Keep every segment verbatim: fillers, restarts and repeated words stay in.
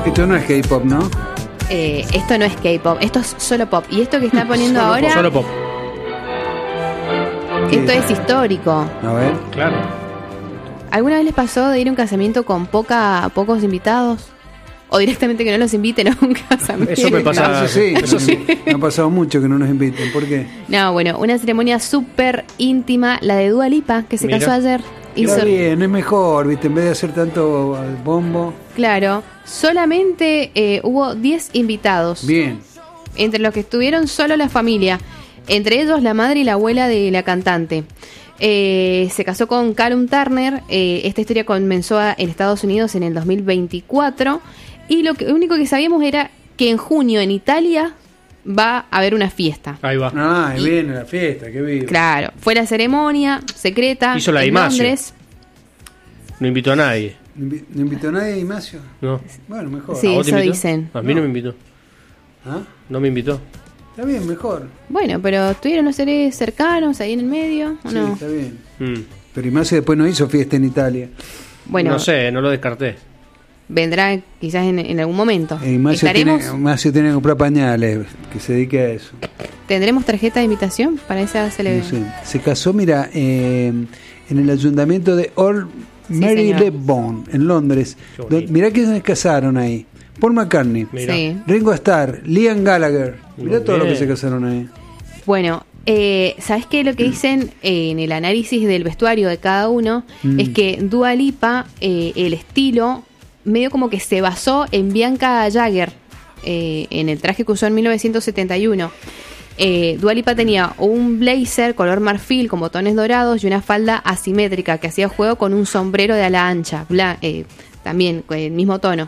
Esto no es K-pop, ¿no? Eh, esto no es K-pop, esto es solo pop. Y esto que está poniendo Solo ahora, pop, solo pop. esto es histórico. A ver. Claro. ¿Alguna vez les pasó de ir a un casamiento con poca, pocos invitados? O directamente que no los inviten a un casamiento. Eso me pasa. Eso sí, Eso sí. Me ha pasado mucho que no nos inviten. ¿Por qué? No, bueno, una ceremonia súper íntima, la de Dua Lipa, que se Mira. casó ayer. Está Hizo- bien, es mejor, ¿viste? En vez de hacer tanto bombo. Claro, solamente eh, hubo diez invitados. Bien. Entre los que estuvieron solo la familia. Entre ellos la madre y la abuela de la cantante. Eh, se casó con Callum Turner. Eh, esta historia comenzó a- en Estados Unidos en el dos mil veinticuatro. Y lo, que, lo único que sabíamos era que en junio en Italia va a haber una fiesta. Ahí va. Ah, ahí viene la fiesta, qué vivo. Claro, fue la ceremonia secreta Hizo la de en Imacio. Londres. No invitó a nadie. ¿No invi- no invitó a nadie, Ignacio? No. Bueno, mejor. Sí. ¿A vos te eso invitó? dicen. A mí no. No. me invitó. ¿Ah? No me invitó. Está bien, mejor. Bueno, pero estuvieron los seres cercanos ahí en el medio, ¿o Sí, no? está bien. Mm. Pero Ignacio después no hizo fiesta en Italia. Bueno, No sé, no lo descarté. vendrá quizás en, en algún momento. Eh, Ignacio, ¿Estaremos? tiene, Ignacio tiene que comprar pañales, que se dedique a eso. ¿Tendremos tarjeta de invitación para esa No celebración? sé. Se casó, mira, eh, en el ayuntamiento de Old Sí, Marylebone, en Londres. Qué bonito. Do- Mirá que se casaron ahí. Paul McCartney, Mira. Sí. Ringo Starr, Liam Gallagher. Mirá Muy todo lo que bien. se casaron ahí. Bueno, eh, ¿sabes qué? Lo que dicen eh, en el análisis del vestuario de cada uno Mm. es que Dua Lipa, eh, el estilo, medio como que se basó en Bianca Jagger, eh, en el traje que usó en mil novecientos setenta y uno. Eh, Dua Lipa tenía un blazer color marfil con botones dorados y una falda asimétrica que hacía juego con un sombrero de ala ancha, bla- eh, también con el mismo tono.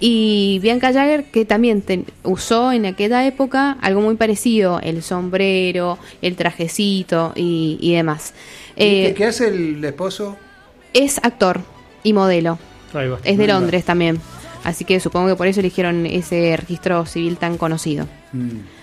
Y Bianca Jagger, que también ten- usó en aquella época algo muy parecido, el sombrero, el trajecito y, y demás. Eh, ¿Qué, qué hace el esposo? es actor y modelo, Ahí va. es de Ahí va. Londres también, así que supongo que por eso eligieron ese registro civil tan conocido. Mm.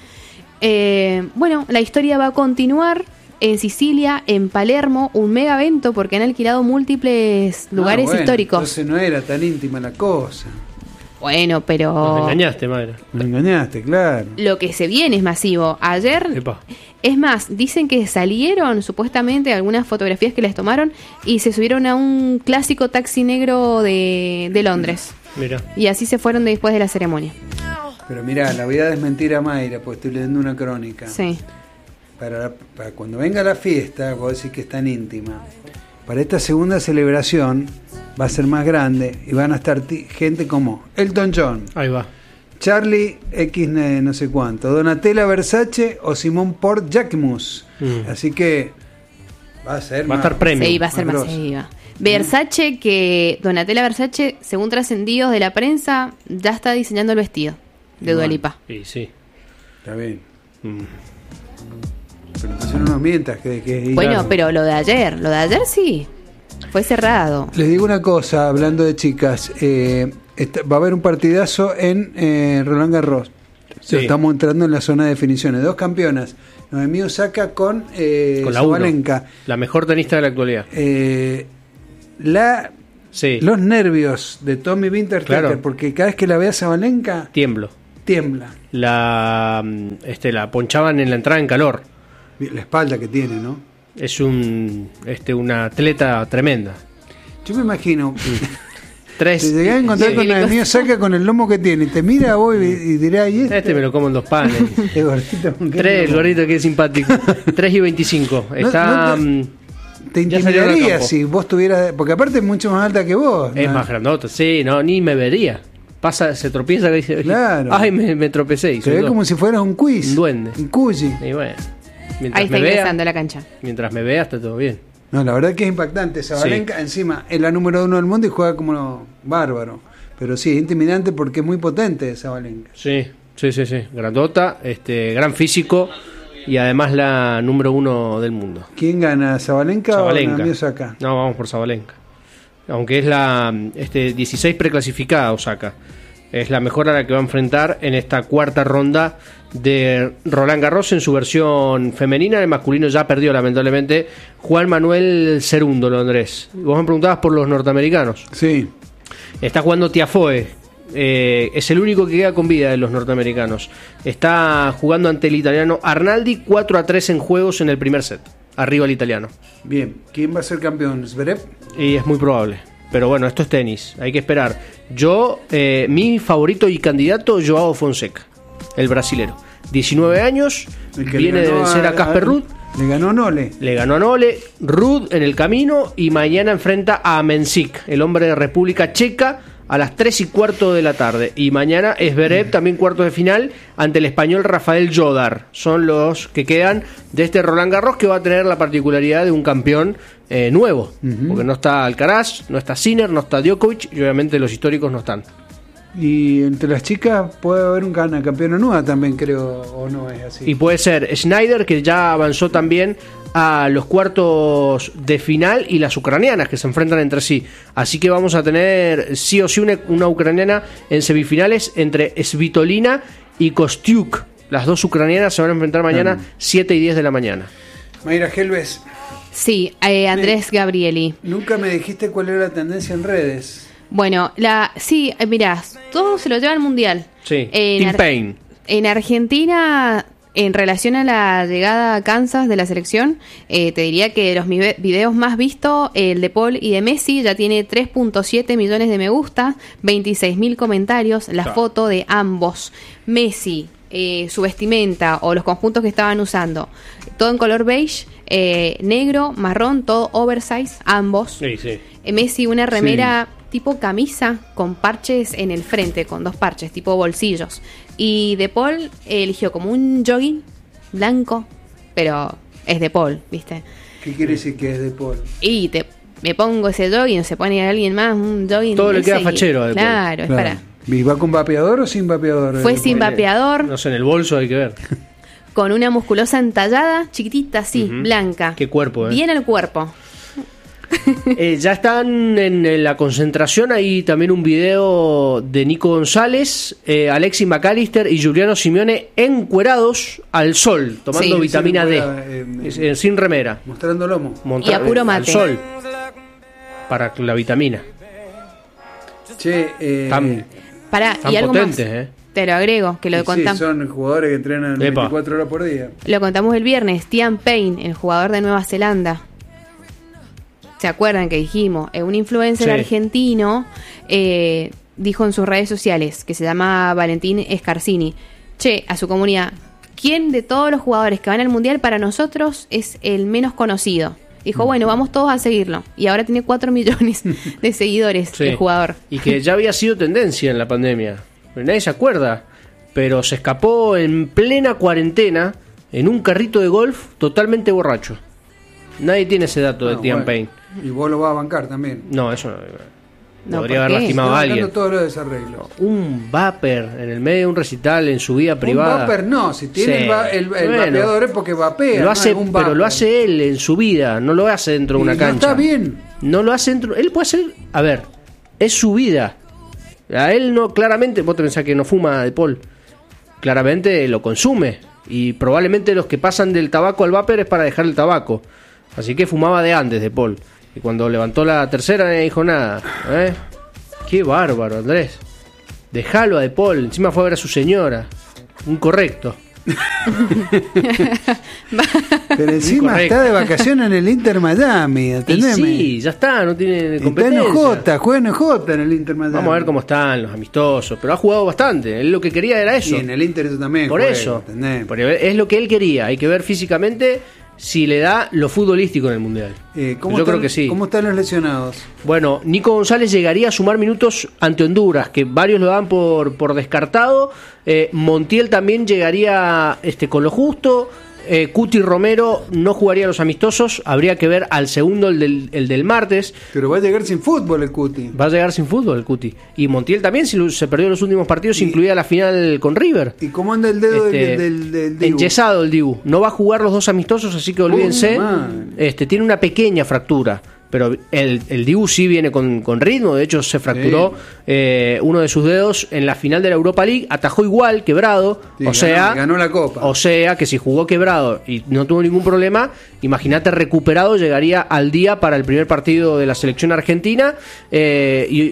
Eh, bueno, la historia va a continuar en Sicilia, en Palermo, un mega evento porque han alquilado múltiples lugares Ah, bueno, históricos. Entonces no era tan íntima la cosa. Bueno, pero Nos engañaste, madre. Me engañaste, claro. lo que se viene es masivo. Ayer, Epa. es más, dicen que salieron supuestamente algunas fotografías que les tomaron y se subieron a un clásico taxi negro de, de Londres. Mira. Y así se fueron después de la ceremonia. Pero mirá, la voy a desmentir a Mayra, porque estoy leyendo una crónica. Sí. Para, para cuando venga la fiesta, vos decís que es tan íntima. Para esta segunda celebración va a ser más grande y van a estar ti- gente como Elton John, Ahí va. Charlie X ne- no sé cuánto, Donatella Versace o Simón Port Jacquemus. Mm. Así que va a ser Va a más- estar premio. Sí, va a ser más masiva. Versace, que Donatella Versace, según trascendidos de la prensa, ya está diseñando el vestido de Igual. Dua Lipa. Sí, sí. Está bien. Mm. Pero entonces no nos mientas que, que Bueno, Claro. pero lo de ayer, lo de ayer sí, fue cerrado. Les digo una cosa, hablando de chicas, eh, está- va a haber un partidazo en eh, Roland Garros. Sí. Estamos entrando en la zona de definiciones. Dos campeonas, Noemí Osaka con, eh, Con la uno. Sabalenka. La mejor tenista de la actualidad. Eh, la, Sí. los nervios de Tommy Winterstetter, Claro. porque cada vez que la ve a Sabalenka, Tiemblo. tiembla. La, mm, este, la ponchaban en la entrada en calor. La espalda que tiene, ¿no? Es un, este, una atleta tremenda. Yo me imagino, Tres. te llegás a encontrar Sí, con le Noemí costó. Osaka con el lomo que tiene, y te mira a vos y, y dirá, ¿y este? Este me lo como en dos panes. Qué gordito, ¿con qué Tres, el lomo? gordito que es simpático. Tres y veinticinco. Está. no te- mm, Te Ya salió al intimidaría campo. si vos tuvieras, porque aparte es mucho más alta que vos. Es ¿no? más grandota. Sí, no, ni me vería. Pasa, se tropieza y dice, Claro. ay, me, me tropecé. Y Se soy ve dos. como si fueras un quiz. Un duende. Un cuyi. Y bueno, mientras Ahí está me vea, ingresando a la cancha. mientras me vea está todo bien. No, la verdad que es impactante. Sabalenka, encima, es la número uno del mundo y juega como bárbaro. Pero sí, es intimidante porque es muy potente Sabalenka. Sí, sí, sí, sí. Grandota, este, gran físico y además la número uno del mundo. ¿Quién gana, Sabalenka, Sabalenka. o Naomi Osaka? No, vamos por Sabalenka. Aunque es la este, dieciséis preclasificada Osaka. Es la mejor a la que va a enfrentar en esta cuarta ronda de Roland Garros en su versión femenina. El masculino ya perdió lamentablemente Juan Manuel Cerundo, Londres. Vos me preguntabas por los norteamericanos. Sí. Está jugando Tiafoe, eh, es el único que queda con vida de los norteamericanos. Está jugando ante el italiano Arnaldi, cuatro a tres en juegos en el primer set. Arriba el italiano. Bien, ¿quién va a ser campeón? ¿Zverev? Y es muy probable. Pero bueno, esto es tenis, hay que esperar. Yo, eh, mi favorito y candidato, Joao Fonseca, el brasilero. diecinueve años, viene de vencer a Casper Ruud. Le ganó a Nole. Le ganó a Nole, Ruud en el camino y mañana enfrenta a Mensik, el hombre de República Checa, a las tres y cuarto de la tarde. Y mañana es Zverev, también cuartos de final, ante el español Rafael Jodar. Son los que quedan de este Roland Garros, que va a tener la particularidad de un campeón eh, nuevo. Uh-huh. Porque no está Alcaraz, no está Sinner, no está Djokovic y obviamente los históricos no están. Y entre las chicas puede haber un gana campeona nueva también, creo, o no es así. Y puede ser Schneider, que ya avanzó también a los cuartos de final, y las ucranianas que se enfrentan entre sí. Así que vamos a tener sí o sí una, una ucraniana en semifinales entre Svitolina y Kostiuk. Las dos ucranianas se van a enfrentar mañana, siete y diez de la mañana. Mayra Helves. Sí, eh, Andrés me, Gabrieli. Nunca me dijiste cuál era la tendencia en redes. Bueno, la sí, eh, mirá, todo se lo lleva al Mundial. Sí, en Team Ar- Payne. En Argentina, en relación a la llegada a Kansas de la selección, eh, te diría que de los mi- videos más vistos, el de Paul y de Messi ya tiene tres punto siete millones de me gusta, veintiséis mil comentarios, la Claro. foto de ambos. Messi, eh, su vestimenta o los conjuntos que estaban usando, todo en color beige, eh, negro, marrón, todo oversize, ambos. Sí, sí. Eh, Messi una remera tipo camisa con parches en el frente, con dos parches, tipo bolsillos. Y De Paul eligió como un jogging blanco, pero es De Paul, ¿viste? ¿Qué quiere decir que es de Paul? Y te, me pongo ese jogging, se pone alguien más, un jogging. Todo le ese queda y- fachero a De Paul. Claro, es para. ¿Y va con vapeador o sin vapeador? Fue De sin Paul? vapeador, No sé, en el bolso hay que ver. con una musculosa entallada, chiquitita así, Ujú. blanca. Qué cuerpo, ¿eh? Bien al cuerpo. Eh, ya están en, en la concentración. Hay también un video de Nico González, eh, Alexis McAllister y Giuliano Simeone encuerados al sol, tomando Sí, vitamina sin D, remera, eh, Es- eh, sin remera. Mostrando lomo. Monta- Y a puro eh, mate. Al sol. Para la vitamina. Che, eh, Tan, Pará, tan y algo potentes, más. eh. Te lo agrego, que lo sí, contamos. son jugadores que entrenan Epa. veinticuatro horas por día. Lo contamos el viernes. Tian Payne, el jugador de Nueva Zelanda. ¿Se acuerdan que dijimos? Es un influencer Sí. argentino. eh, dijo en sus redes sociales, que se llama Valentín Scarsini. Che, a su comunidad, ¿quién de todos los jugadores que van al Mundial para nosotros es el menos conocido? Dijo, bueno, vamos todos a seguirlo. Y ahora tiene cuatro millones de seguidores Sí. el jugador. Y que ya había sido tendencia en la pandemia. Pero nadie se acuerda. Pero se escapó en plena cuarentena en un carrito de golf totalmente borracho. Nadie tiene ese dato de Ah, Tian bueno. Payne. Y vos lo vas a bancar también. No, eso no. No, Podría ¿por haber qué? lastimado Estoy a alguien. bancando todos los desarreglos. Un vapor en el medio de un recital en su vida privada. Un vapor no, si tiene Sí. el, va- el, el Bueno, vapeador es porque vapea. lo no hace, es un pero vapor. lo hace él en su vida, no lo hace dentro de Y una no cancha. está bien. No lo hace dentro. Él puede hacer. A ver, es su vida. A él no, claramente, vos te pensás que no fuma de Paul. Claramente lo consume. Y probablemente los que pasan del tabaco al vapor es para dejar el tabaco. Así que fumaba de antes de Paul. Y cuando levantó la tercera, no dijo nada. ¿Eh? Qué bárbaro, Andrés. Dejalo a De Paul. Encima fue a ver a su señora. Incorrecto. Pero encima Incorrecto. está de vacaciones en el Inter Miami, Y ¿entendés? sí, ya está, no tiene Está en competencia. J, juega en J en el Inter Miami. Vamos a ver cómo están los amistosos. Pero ha jugado bastante. Él lo que quería era eso. Y en el Inter eso también Por juega, eso. ¿entendés? Porque es lo que él quería. Hay que ver físicamente si le da lo futbolístico en el Mundial. Eh, ¿cómo Yo están, creo que sí. ¿Cómo están los lesionados? Bueno, Nico González llegaría a sumar minutos ante Honduras, que varios lo dan por, por descartado. Eh, Montiel también llegaría este, con lo justo. Eh, Cuti Romero no jugaría los amistosos. Habría que ver al segundo, el del, el del martes. Pero va a llegar sin fútbol el Cuti. Va a llegar sin fútbol el Cuti. Y Montiel también, si lo- se perdió los últimos partidos, Y- incluida la final con River. ¿Y cómo anda el dedo Este, del, del, del Dibu? enyesado el Dibu. No va a jugar los dos amistosos, así que olvídense. madre. Este, tiene una pequeña fractura. Pero el, el Dibu sí viene con, con ritmo. De hecho, se fracturó eh, uno de sus dedos en la final de la Europa League. Atajó igual, quebrado. Sí, o ganó- sea, ganó la Copa. O sea, que si jugó quebrado y no tuvo ningún problema, imagínate recuperado, llegaría al día para el primer partido de la selección argentina. Eh, y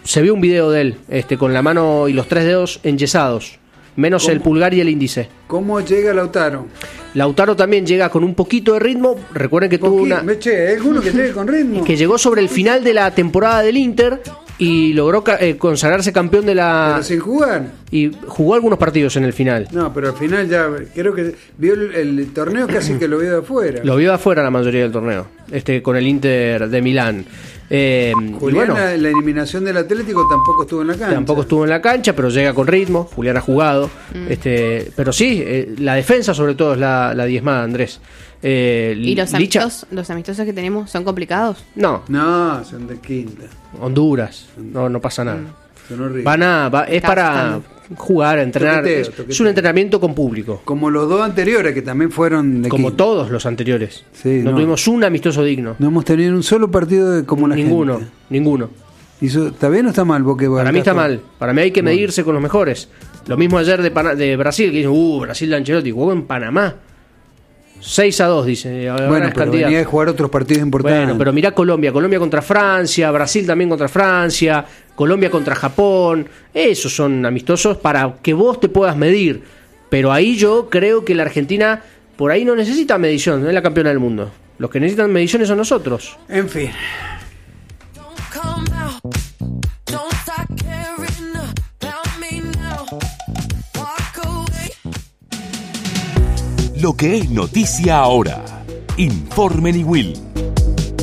se vio un video de él, este, con la mano y los tres dedos enyesados, menos ¿Cómo? el pulgar y el índice. ¿Cómo llega Lautaro? Lautaro también llega con un poquito de ritmo. Recuerden que tuvo una... Che, ¿hay alguno que llegue con ritmo? que llegó sobre el final de la temporada del Inter y logró eh, consagrarse campeón de la... Pero sin jugar. Y jugó algunos partidos en el final. No, pero al final ya creo que vio el, el torneo casi que lo vio de afuera. Lo vio de afuera la mayoría del torneo, este, con el Inter de Milán. Eh, Julián, bueno, la, la eliminación del Atlético tampoco estuvo en la cancha. Tampoco estuvo en la cancha, pero llega con ritmo. Julián ha jugado. Mm. Este, pero sí, eh, la defensa sobre todo es la, la diezmada, Andrés. Eh, ¿Y los, Licha, amistosos, los amistosos que tenemos son complicados? No. No, son de quinta. Honduras. No, no pasa nada. Son horribles. Van a, va, es para jugar, entrenar. Toqueteo, es, toqueteo. es un entrenamiento con público. Como los dos anteriores que también fueron de Como quinta. todos los anteriores. Sí, no, no. tuvimos un amistoso digno. No hemos tenido un solo partido de como la Ninguno, gente. ninguno. ¿Y eso, ¿Está bien o está mal? Porque Para mí está mal. Para mí hay que Bueno. medirse con los mejores. Lo mismo ayer de, Pana- de Brasil, que dicen, uh, Brasil de Ancelotti, jugó en Panamá. seis a dos, dice. Ahora Bueno, es pero candidato. venía de jugar otros partidos importantes. Bueno, pero mirá Colombia, Colombia contra Francia, Brasil también contra Francia, Colombia contra Japón. Esos son amistosos para que vos te puedas medir. Pero ahí yo creo que la Argentina por ahí no necesita medición, es la campeona del mundo. Los que necesitan mediciones son nosotros. En fin. Lo que es noticia ahora. Informe Niwil.